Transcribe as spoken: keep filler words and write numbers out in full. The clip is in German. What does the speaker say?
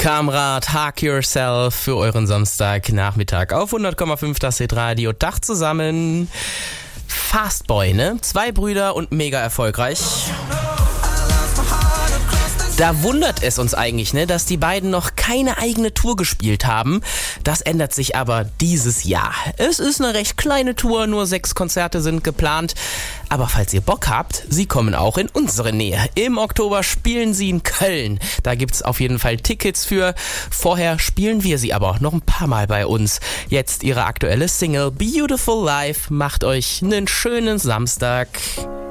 Kamrat, Hug Yourself für euren Samstagnachmittag auf hundert Komma fünf das Hitradio. Dach zusammen. Fastboy, ne? Zwei Brüder und mega erfolgreich. Da wundert es uns eigentlich, ne, dass die beiden noch keine eigene Tour gespielt haben. Das ändert sich aber dieses Jahr. Es ist eine recht kleine Tour, nur sechs Konzerte sind geplant. Aber falls ihr Bock habt, sie kommen auch in unsere Nähe. Im Oktober spielen sie in Köln. Da gibt's auf jeden Fall Tickets für. Vorher spielen wir sie aber noch ein paar Mal bei uns. Jetzt ihre aktuelle Single Beautiful Life. Macht euch einen schönen Samstag.